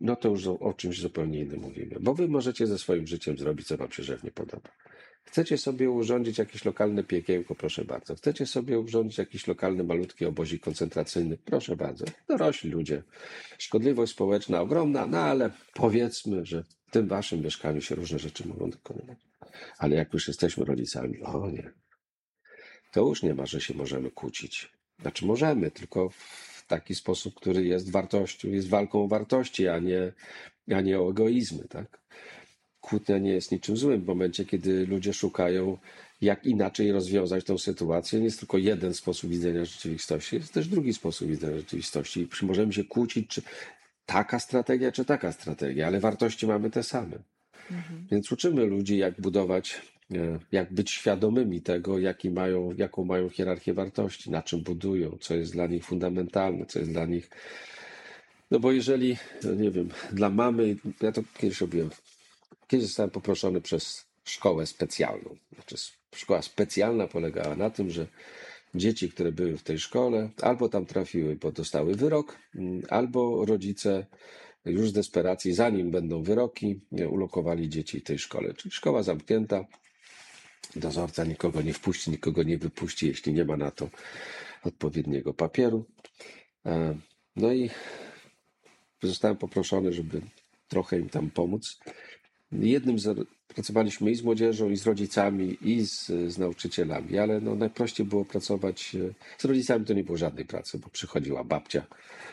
no to już o czymś zupełnie innym mówimy. Bo wy możecie ze swoim życiem zrobić, co wam się żywnie podoba. Chcecie sobie urządzić jakieś lokalne piekiełko, proszę bardzo. Chcecie sobie urządzić jakiś lokalny, malutki obozik koncentracyjny, proszę bardzo. Dorośli ludzie. Szkodliwość społeczna ogromna, no ale powiedzmy, że w tym waszym mieszkaniu się różne rzeczy mogą dokonywać. Ale jak już jesteśmy rodzicami, o nie, to już nie ma, że się możemy kłócić. Znaczy możemy, tylko w taki sposób, który jest wartością, jest walką o wartości, a nie o egoizmy, tak? Kłótnia nie jest niczym złym w momencie, kiedy ludzie szukają, jak inaczej rozwiązać tą sytuację. Nie jest tylko jeden sposób widzenia rzeczywistości, jest też drugi sposób widzenia rzeczywistości. I możemy się kłócić, czy taka strategia, czy taka strategia, ale wartości mamy te same. Więc uczymy ludzi, jak budować, jak być świadomymi tego, jaką mają hierarchię wartości, na czym budują, co jest dla nich fundamentalne, co jest dla nich. No bo jeżeli, nie wiem, dla mamy, ja to kiedyś robiłem, kiedyś zostałem poproszony przez szkołę specjalną. Znaczy, szkoła specjalna polegała na tym, że dzieci, które były w tej szkole, albo tam trafiły, bo dostały wyrok, albo rodzice już z desperacji, zanim będą wyroki, ulokowali dzieci w tej szkole. Czyli szkoła zamknięta, dozorca nikogo nie wpuści, nikogo nie wypuści, jeśli nie ma na to odpowiedniego papieru. No i zostałem poproszony, żeby trochę im tam pomóc. Pracowaliśmy i z młodzieżą, i z rodzicami, i z nauczycielami, ale no najprościej było pracować z rodzicami, to nie było żadnej pracy, bo przychodziła babcia,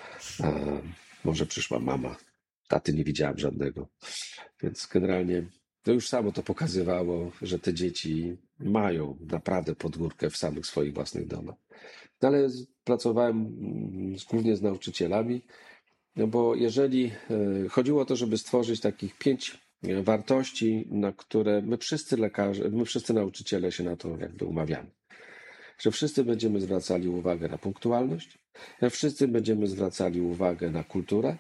może przyszła mama, taty nie widziałem żadnego, więc generalnie to już samo to pokazywało, że te dzieci mają naprawdę podgórkę w samych swoich własnych domach. No ale pracowałem głównie z nauczycielami, no bo jeżeli chodziło o to, żeby stworzyć takich 5 wartości, na które my wszyscy lekarze, my wszyscy nauczyciele się na to jakby umawiamy. Że wszyscy będziemy zwracali uwagę na punktualność, że wszyscy będziemy zwracali uwagę na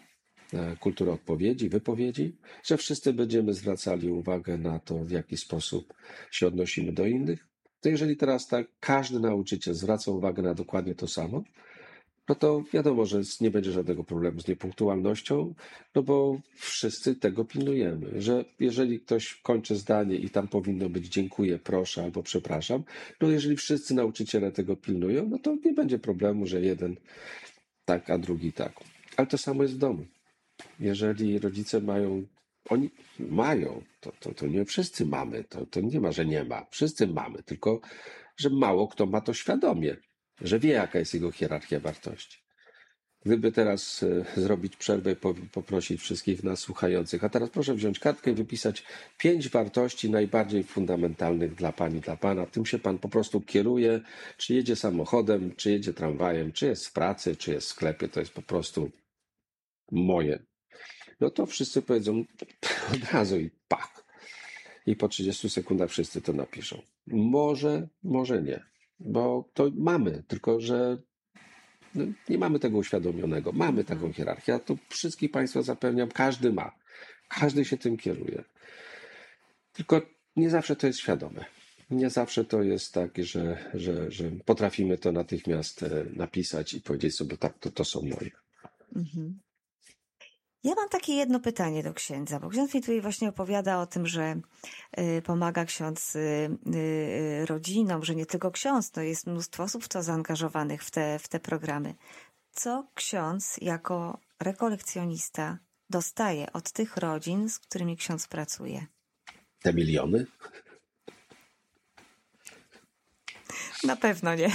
kulturę odpowiedzi, wypowiedzi, że wszyscy będziemy zwracali uwagę na to, w jaki sposób się odnosimy do innych. To jeżeli teraz tak każdy nauczyciel zwraca uwagę na dokładnie to samo, no to wiadomo, że nie będzie żadnego problemu z niepunktualnością, no bo wszyscy tego pilnujemy, że jeżeli ktoś kończy zdanie i tam powinno być dziękuję, proszę albo przepraszam, no jeżeli wszyscy nauczyciele tego pilnują, no to nie będzie problemu, że jeden tak, a drugi tak. Ale to samo jest w domu. Jeżeli rodzice oni mają, to nie wszyscy mamy, to nie ma, że nie ma. Wszyscy mamy, tylko że mało kto ma to świadomie, że wie, jaka jest jego hierarchia wartości. Gdyby teraz zrobić przerwę i poprosić wszystkich nas słuchających, a teraz proszę wziąć kartkę i wypisać 5 wartości najbardziej fundamentalnych dla pani, dla pana. Tym się pan po prostu kieruje, czy jedzie samochodem, czy jedzie tramwajem, czy jest w pracy, czy jest w sklepie, to jest po prostu moje. No to wszyscy powiedzą od razu i pach. I po 30 sekundach wszyscy to napiszą. Może nie, bo to mamy, tylko że no, nie mamy tego uświadomionego. Mamy taką hierarchię, a to wszystkich Państwa zapewniam, każdy ma. Każdy się tym kieruje. Tylko nie zawsze to jest świadome. Nie zawsze to jest tak, że potrafimy to natychmiast napisać i powiedzieć sobie, tak, to są moje. Ja mam takie jedno pytanie do księdza, bo ksiądz mi tutaj właśnie opowiada o tym, że pomaga ksiądz rodzinom, że nie tylko ksiądz, to jest mnóstwo osób w to zaangażowanych w te programy. Co ksiądz jako rekolekcjonista dostaje od tych rodzin, z którymi ksiądz pracuje? Te miliony? Na pewno nie.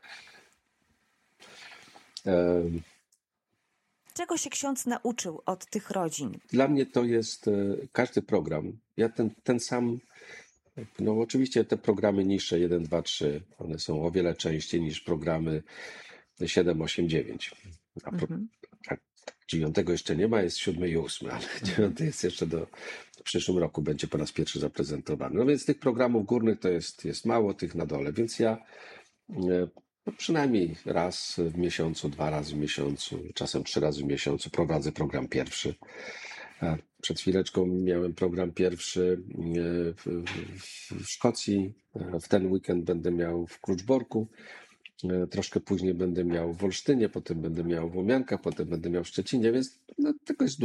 Czego się ksiądz nauczył od tych rodzin? Dla mnie to jest każdy program. Ja ten sam, no oczywiście te programy niższe 1, 2, 3, one są o wiele częściej niż programy 7, 8, 9. A 9 jeszcze nie ma, jest 7 i 8, ale 9 jest jeszcze w przyszłym roku będzie po raz pierwszy zaprezentowany. No więc tych programów górnych to jest mało, tych na dole, więc ja no przynajmniej raz w miesiącu, 2 razy w miesiącu, czasem 3 razy w miesiącu prowadzę program pierwszy. Przed chwileczką miałem program pierwszy w Szkocji. W ten weekend będę miał w Kluczborku. Troszkę później będę miał w Olsztynie, potem będę miał w Łomiankach, potem będę miał w Szczecinie, więc no, tego jest